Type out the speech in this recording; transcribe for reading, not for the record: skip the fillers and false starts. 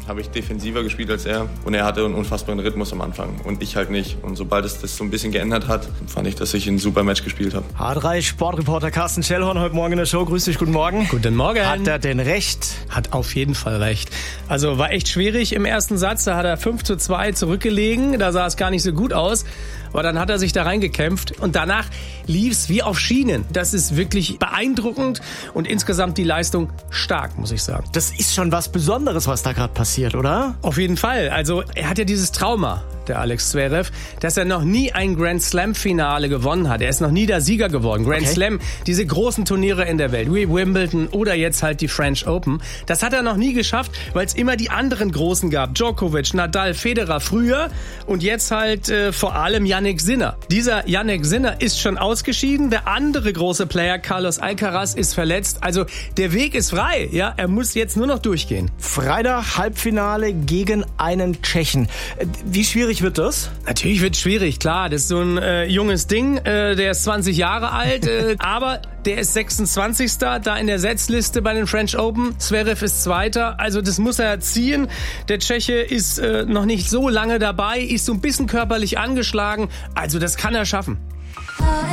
habe ich defensiver gespielt als er. Und er hatte einen unfassbaren Rhythmus am Anfang und ich halt nicht. Und sobald es das so ein bisschen geändert hat, fand ich, dass ich ein super Match gespielt habe. H3 Sportreporter Carsten Schellhorn heute Morgen in der Show. Grüß dich, guten Morgen. Guten Morgen. Hat er denn recht? Hat auf jeden Fall recht. Also war echt schwierig im ersten Satz. Da hat er 5:2 zurückgelegen. Da sah es gar nicht so gut aus. Aber dann hat er sich da reingekämpft und danach lief es wie auf Schienen. Das ist wirklich beeindruckend und insgesamt die Leistung stark, muss ich sagen. Das ist schon was Besonderes, was da gerade passiert, oder? Auf jeden Fall. Also er hat ja dieses Trauma, der Alex Zverev, dass er noch nie ein Grand Slam-Finale gewonnen hat. Er ist noch nie der Sieger geworden. Grand Slam, diese großen Turniere in der Welt, wie Wimbledon oder jetzt halt die French Open. Das hat er noch nie geschafft, weil es immer die anderen Großen gab. Djokovic, Nadal, Federer früher und jetzt halt vor allem Jannik Sinner. Dieser Jannik Sinner ist schon ausgeschieden. Der andere große Player, Carlos Alcaraz, ist verletzt. Also der Weg ist frei. Ja, er muss jetzt nur noch durchgehen. Freitag Halbfinale gegen einen Tschechen. Wie schwierig wird das? Natürlich wird es schwierig, klar. Das ist so ein junges Ding. Der ist 20 Jahre alt, aber der ist 26. da in der Setzliste bei den French Open. Zverev ist Zweiter. Also das muss er ziehen. Der Tscheche ist noch nicht so lange dabei, ist so ein bisschen körperlich angeschlagen. Also das kann er schaffen.